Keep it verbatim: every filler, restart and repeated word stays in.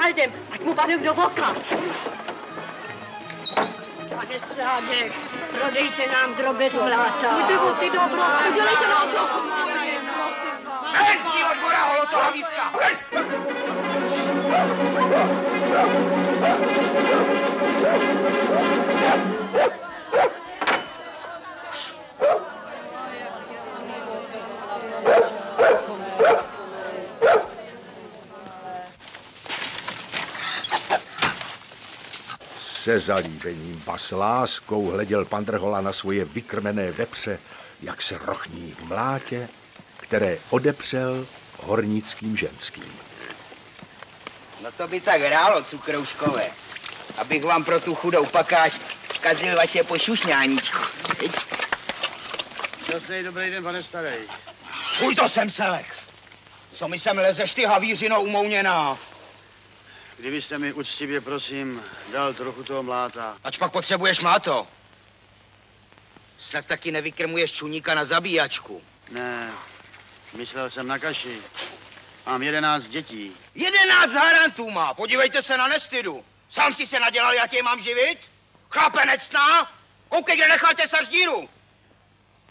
saldem, ať mu padne do voka. Pane Sládek, prodejte nám drobetu hlása. Půjde o ty dobro. Udělejte nám trochu. Ven z tého dvora, holotohlavíska! Se zalíbením ba s láskou hleděl pan Drhola na svoje vykrmené vepře, jak se rochní v mlátě, které odepřel hornickým ženským. No to by tak hrálo, cukrouškové, abych vám pro tu chudou pakáž kazil vaše pošušňáníčko. Šťastný dobrý den, pane starej. Fuj, to jsem selek. Co mi sem lezeš, ty havířino umouněná? Kdybyste mi uctivě, prosím, dal trochu toho mláta. Ač pak potřebuješ máto. Snad taky nevykrmuješ čuníka na zabíjačku. Ne, myslel jsem na kaši. Mám jedenáct dětí. Jedenáct harantů má, podívejte se na nestydu. Sám si se nadělal, jak je mám živit? Chlapenec ná? Koukej, kde nechal tesař díru.